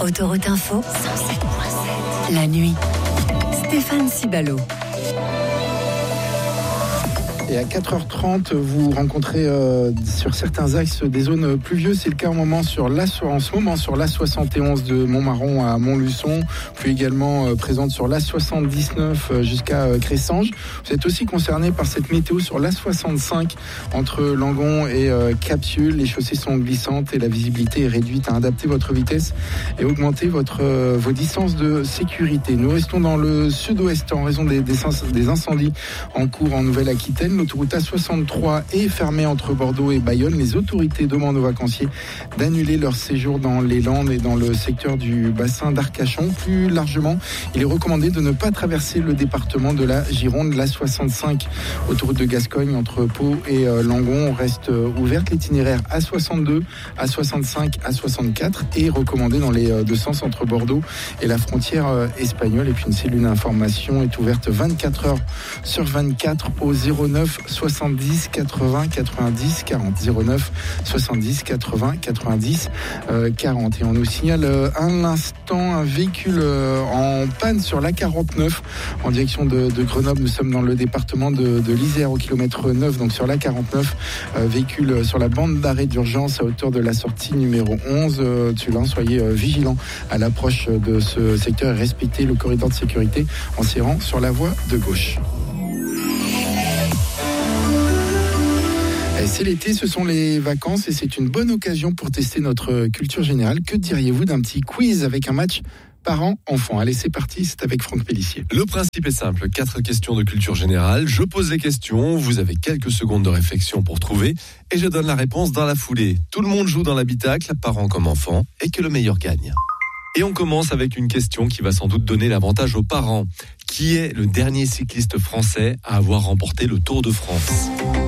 Autoroute Info, 107.7. La nuit. Stéphane Cibalo. Et à 4h30, vous rencontrez sur certains axes des zones pluvieuses. C'est le cas en ce moment sur l'A71 de Montmarron à Montluçon, puis également présente sur l'A79 jusqu'à Cressanges. Vous êtes aussi concerné par cette météo sur l'A65 entre Langon et Capsiule. Les chaussées sont glissantes et la visibilité est réduite. Adaptez votre vitesse et augmentez vos distances de sécurité. Nous restons dans le sud-ouest en raison des incendies en cours en Nouvelle-Aquitaine. L'autoroute A63 est fermée entre Bordeaux et Bayonne. Les autorités demandent aux vacanciers d'annuler leur séjour dans les Landes et dans le secteur du bassin d'Arcachon. Plus largement, il est recommandé de ne pas traverser le département de la Gironde. La65, autoroute de Gascogne entre Pau et Langon, reste ouverte. L'itinéraire A62, A65, A64 est recommandé dans les deux sens entre Bordeaux et la frontière espagnole. Et puis une cellule d'information est ouverte 24 heures sur 24 au 09 70 80 90 40 09 70 80 90 40. Et on nous signale à l'instant un véhicule en panne sur l'A49 en direction de Grenoble. Nous sommes dans le département de l'Isère au kilomètre 9, donc sur l'A49, véhicule sur la bande d'arrêt d'urgence à hauteur de la sortie numéro 11. Soyez vigilants à l'approche de ce secteur et respectez le corridor de sécurité en serrant sur la voie de gauche. C'est l'été, ce sont les vacances et c'est une bonne occasion pour tester notre culture générale. Que diriez-vous d'un petit quiz avec un match parents-enfants? Allez, c'est parti, c'est avec Franck Pellissier. Le principe est simple, 4 questions de culture générale. Je pose les questions, vous avez quelques secondes de réflexion pour trouver et je donne la réponse dans la foulée. Tout le monde joue dans l'habitacle, parents comme enfants, et que le meilleur gagne. Et on commence avec une question qui va sans doute donner l'avantage aux parents. Qui est le dernier cycliste français à avoir remporté le Tour de France ?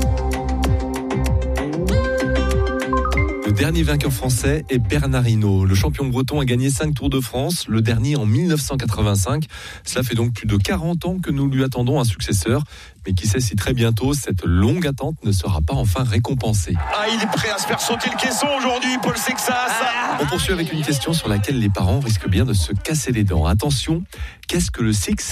Le dernier vainqueur français est Bernard Hinault. Le champion breton a gagné 5 Tours de France, le dernier en 1985. Cela fait donc plus de 40 ans que nous lui attendons un successeur. Mais qui sait si très bientôt, cette longue attente ne sera pas enfin récompensée. Ah, il est prêt à se faire sauter le caisson aujourd'hui, Paul Sexas. On poursuit avec une question sur laquelle les parents risquent bien de se casser les dents. Attention, qu'est-ce que le 6-7 ?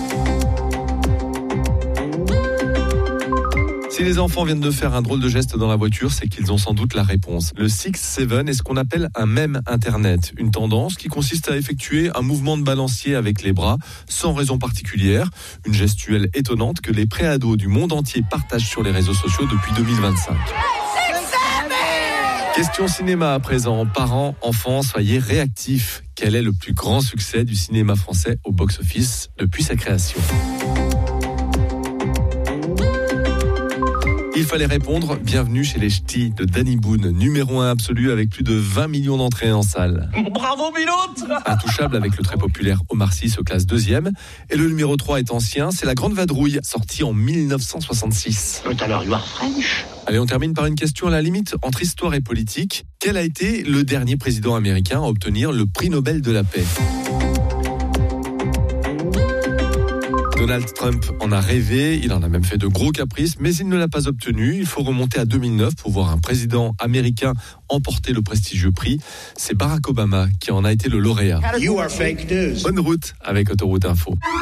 Si les enfants viennent de faire un drôle de geste dans la voiture, c'est qu'ils ont sans doute la réponse. Le 6-7 est ce qu'on appelle un mème internet, une tendance qui consiste à effectuer un mouvement de balancier avec les bras, sans raison particulière, une gestuelle étonnante que les préados du monde entier partagent sur les réseaux sociaux depuis 2025. Question cinéma à présent. Parents, enfants, soyez réactifs. Quel est le plus grand succès du cinéma français au box-office depuis sa création ? Il fallait répondre, bienvenue chez les Ch'tis de Danny Boone, numéro 1 absolu avec plus de 20 millions d'entrées en salle. Bravo Biloute. Intouchable avec le très populaire Omar Sy se classe 2e. Et le numéro 3 est ancien, c'est La Grande Vadrouille, sorti en 1966. But alors you are French. Allez, on termine par une question à la limite entre histoire et politique. Quel a été le dernier président américain à obtenir le prix Nobel de la paix ? Donald Trump en a rêvé, il en a même fait de gros caprices, mais il ne l'a pas obtenu. Il faut remonter à 2009 pour voir un président américain emporter le prestigieux prix. C'est Barack Obama qui en a été le lauréat. You are fake news. Bonne route avec Autoroute Info.